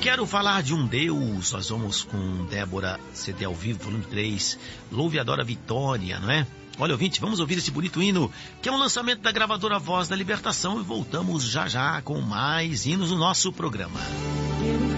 Quero falar de um Deus. Nós vamos com Débora, CD ao vivo, volume 3. Louve e adora a vitória, não é? Olha, ouvinte, vamos ouvir esse bonito hino, que é um lançamento da gravadora Voz da Libertação, e voltamos já já com mais hinos no nosso programa.